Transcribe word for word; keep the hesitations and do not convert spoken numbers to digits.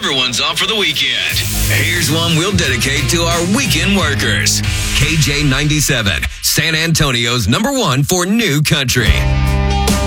everyone's off for the weekend. Here's one we'll dedicate to our weekend workers. K J ninety-seven, San Antonio's number one for new country.